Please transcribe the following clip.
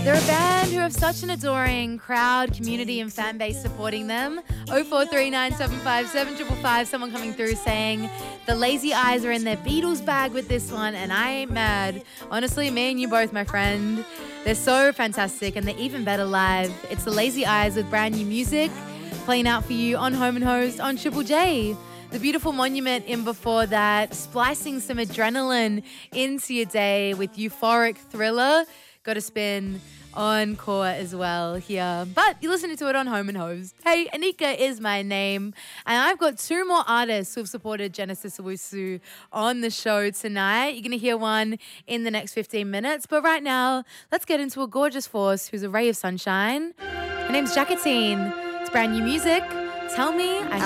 They're a band who have such an adoring crowd, community, and fan base supporting them. 0439757555. Someone coming through saying the Lazy Eyes are in their Beatles bag with this one, and I ain't mad. Honestly, me and you both, my friend. They're so fantastic, and they're even better live. It's the Lazy Eyes with brand new music playing out for you on Home and Host on Triple J. The Beautiful Monument in before that, splicing some adrenaline into your day with Euphoric Thriller. Got a spin on Core as well here. But you're listening to it on Home and Host. Hey, Anika is my name. And I've got two more artists who've supported Genesis Owusu on the show tonight. You're going to hear one in the next 15 minutes. But right now, let's get into a gorgeous force who's a ray of sunshine. Her name's Jacqueline. It's brand new music. Tell me I